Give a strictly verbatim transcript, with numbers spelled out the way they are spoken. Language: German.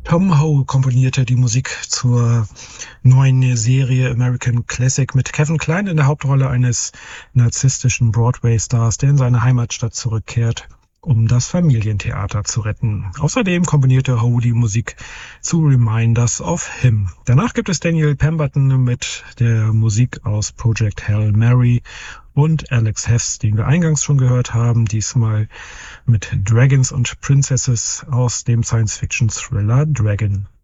Tom Howe komponierte die Musik zur neuen Serie American Classic mit Kevin Kline in der Hauptrolle eines narzisstischen Broadway-Stars, der in seine Heimatstadt zurückkehrt, um das Familientheater zu retten. Außerdem komponierte Howe die Musik zu Reminders of Him. Danach gibt es Daniel Pemberton mit der Musik aus Project Hail Mary und Alex Hess, den wir eingangs schon gehört haben, diesmal mit Dragons und Princesses aus dem Science-Fiction-Thriller Dragon.